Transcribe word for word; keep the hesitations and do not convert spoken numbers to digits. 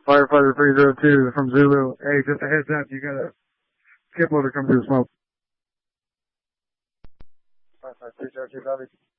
Firefighter three zero two from Zulu. Hey, just a heads up, you got a skip loader coming through the smoke. Firefighter three zero two, copy.